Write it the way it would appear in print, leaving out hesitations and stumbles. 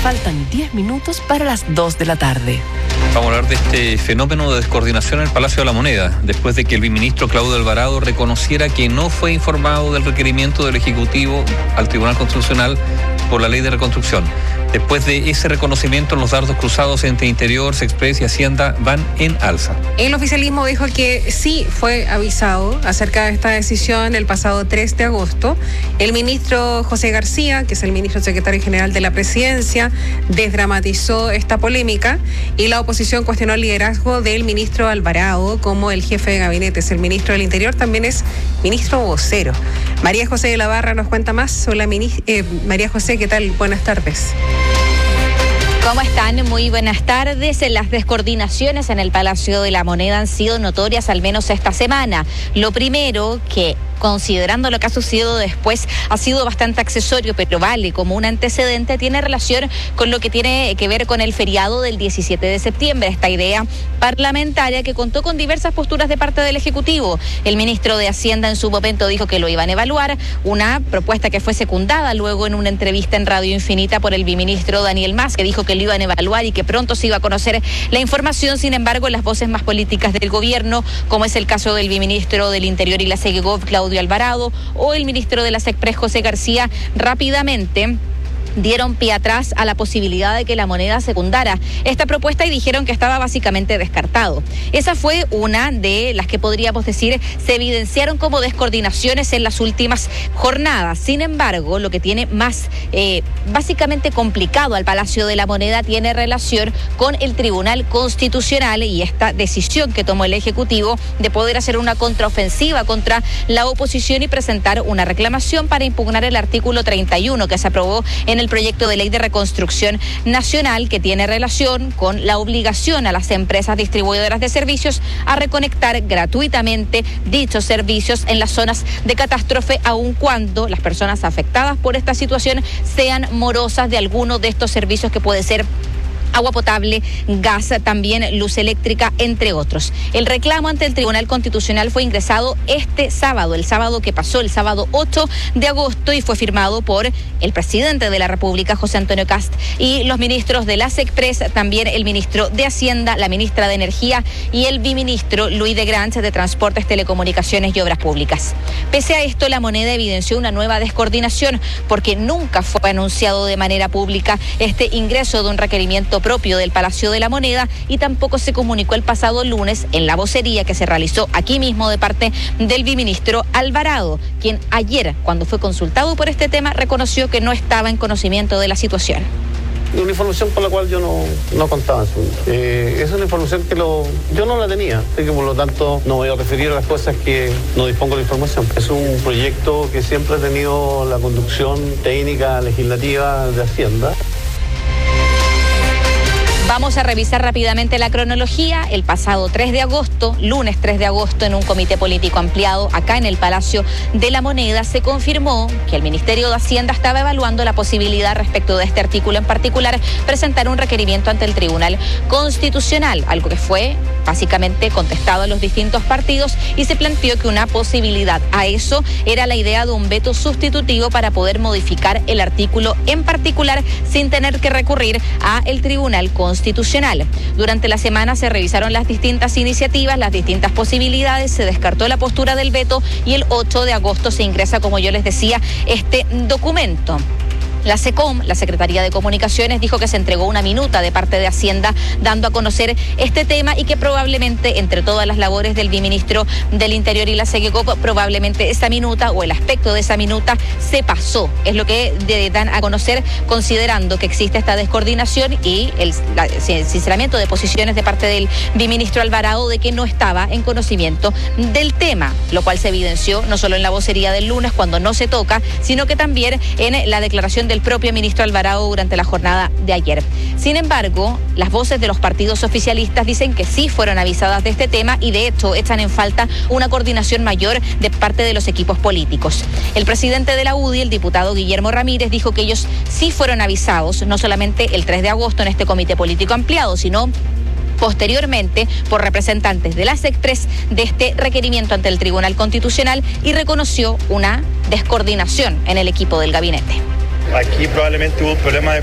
Faltan 10 minutos para las 2 de la tarde. Vamos a hablar de este fenómeno de descoordinación en el Palacio de la Moneda, después de que el viceministro Claudio Alvarado reconociera que no fue informado del requerimiento del Ejecutivo al Tribunal Constitucional por la Ley de Reconstrucción. Después de ese reconocimiento, los dardos cruzados entre Interior, Sexpress y Hacienda van en alza. El oficialismo dijo que sí fue avisado acerca de esta decisión el pasado 3 de agosto. El ministro José García, que es el ministro secretario general de la Presidencia, desdramatizó esta polémica y la oposición cuestionó el liderazgo del ministro Alvarado como el jefe de gabinete. Es el ministro del Interior, también es ministro vocero. María José de la Barra nos cuenta más. Hola, María José, ¿qué tal? Buenas tardes. ¿Cómo están? Muy buenas tardes. Las descoordinaciones en el Palacio de la Moneda han sido notorias al menos esta semana. Lo primero, que considerando lo que ha sucedido después, ha sido bastante accesorio, pero vale como un antecedente, tiene relación con lo que tiene que ver con el feriado del 17 de septiembre, esta idea parlamentaria que contó con diversas posturas de parte del Ejecutivo. El ministro de Hacienda en su momento dijo que lo iban a evaluar, una propuesta que fue secundada luego en una entrevista en Radio Infinita por el viceministro Daniel Mas, que dijo que lo iban a evaluar y que pronto se iba a conocer la información. Sin embargo, las voces más políticas del gobierno, como es el caso del viceministro del Interior y la Segegov, Claudio Alvarado, o el ministro de la Sexpress, José García, rápidamente dieron pie atrás a la posibilidad de que la Moneda secundara esta propuesta y dijeron que estaba básicamente descartado. Esa fue una de las que podríamos decir se evidenciaron como descoordinaciones en las últimas jornadas. Sin embargo, lo que tiene más básicamente complicado al Palacio de la Moneda tiene relación con el Tribunal Constitucional y esta decisión que tomó el Ejecutivo de poder hacer una contraofensiva contra la oposición y presentar una reclamación para impugnar el artículo 31 que se aprobó en el proyecto de ley de reconstrucción nacional, que tiene relación con la obligación a las empresas distribuidoras de servicios a reconectar gratuitamente dichos servicios en las zonas de catástrofe, aun cuando las personas afectadas por esta situación sean morosas de alguno de estos servicios, que puede ser agua potable, gas, también luz eléctrica, entre otros. El reclamo ante el Tribunal Constitucional fue ingresado este sábado, el sábado que pasó, el sábado 8 de agosto, y fue firmado por el presidente de la República, José Antonio Kast, y los ministros de la Sexpress, también el ministro de Hacienda, la ministra de Energía y el viceministro Luis de Granch de Transportes, Telecomunicaciones y Obras Públicas. Pese a esto, la Moneda evidenció una nueva descoordinación porque nunca fue anunciado de manera pública este ingreso de un requerimiento propio del Palacio de la Moneda y tampoco se comunicó el pasado lunes en la vocería que se realizó aquí mismo de parte del viceministro Alvarado, quien ayer, cuando fue consultado por este tema, reconoció que no estaba en conocimiento de la situación. Una información por la cual yo no contaba. Es una información que yo no la tenía, así que por lo tanto no voy a referir a las cosas que no dispongo de información. Es un proyecto que siempre ha tenido la conducción técnica legislativa de Hacienda. Vamos a revisar rápidamente la cronología. El pasado 3 de agosto, lunes 3 de agosto, en un comité político ampliado acá en el Palacio de la Moneda, se confirmó que el Ministerio de Hacienda estaba evaluando la posibilidad respecto de este artículo en particular, presentar un requerimiento ante el Tribunal Constitucional, algo que fue básicamente contestado a los distintos partidos, y se planteó que una posibilidad a eso era la idea de un veto sustitutivo para poder modificar el artículo en particular sin tener que recurrir a el Tribunal Constitucional. Durante la semana se revisaron las distintas iniciativas, las distintas posibilidades, se descartó la postura del veto y el 8 de agosto se ingresa, como yo les decía, este documento. La SECOM, la Secretaría de Comunicaciones, dijo que se entregó una minuta de parte de Hacienda dando a conocer este tema y que probablemente entre todas las labores del viceministro del Interior y la Segegov, probablemente esa minuta o el aspecto de esa minuta se pasó. Es lo que dan a conocer, considerando que existe esta descoordinación y el sinceramiento de posiciones de parte del viceministro Alvarado de que no estaba en conocimiento del tema, lo cual se evidenció no solo en la vocería del lunes cuando no se toca, sino que también en la declaración del propio ministro Alvarado durante la jornada de ayer. Sin embargo, las voces de los partidos oficialistas dicen que sí fueron avisadas de este tema y de hecho echan en falta una coordinación mayor de parte de los equipos políticos. El presidente de la UDI, el diputado Guillermo Ramírez, dijo que ellos sí fueron avisados, no solamente el 3 de agosto en este comité político ampliado, sino posteriormente por representantes de la Sexpress de este requerimiento ante el Tribunal Constitucional, y reconoció una descoordinación en el equipo del gabinete. Aquí probablemente hubo un problema de